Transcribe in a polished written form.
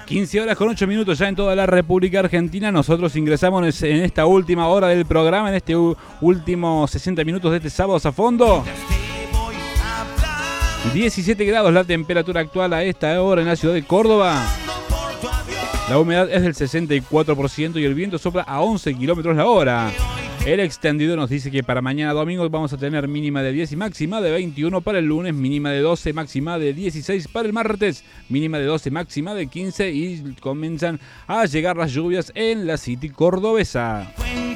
15 horas con 8 minutos ya en toda la República Argentina. Nosotros ingresamos en esta última hora del programa, en este último 60 minutos de este sábado a fondo. 17 grados la temperatura actual a esta hora en la ciudad de Córdoba. La humedad es del 64% y el viento sopla a 11 kilómetros la hora. El extendido nos dice que para mañana domingo vamos a tener mínima de 10 y máxima de 21 para el lunes, mínima de 12, máxima de 16 para el martes, mínima de 12, máxima de 15 y comienzan a llegar las lluvias en la City cordobesa.